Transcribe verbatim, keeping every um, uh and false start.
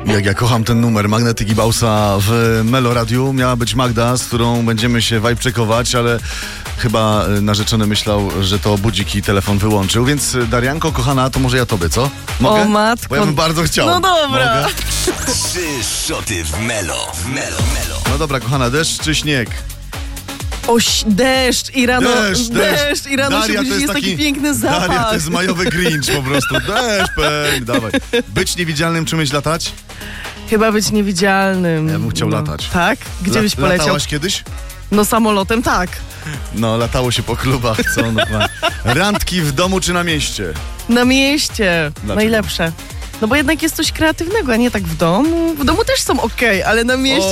Jak ja kocham ten numer, Magnetyki Bausa w Melo Radiu. Miała być Magda, z którą będziemy się wajpczekować, ale chyba narzeczony myślał, że to budzik i telefon wyłączył, więc Darianko, kochana, to może ja tobie, co? Mogę? O matko. Bo ja bym bardzo chciał. No dobra. Mogę? Trzy szoty w Melo. Melo, Melo. No dobra, kochana, deszcz czy śnieg? Oś, deszcz i rano, Deszcz, deszcz. deszcz i rano Daria, się budzi, to jest taki, piękny zapach. Daria, to jest majowy Grinch po prostu. Deszcz, pęk, dawaj. Być niewidzialnym, czy umieć latać? Chyba być niewidzialnym. Ja bym chciał no. latać. Tak? Gdzie La- byś poleciał? Latałaś kiedyś? No samolotem tak. No, latało się po klubach, co? No, randki w domu czy na mieście? Na mieście. Dlaczego? Najlepsze. No bo jednak jest coś kreatywnego, a nie tak w domu. W domu też są okej, ale na mieście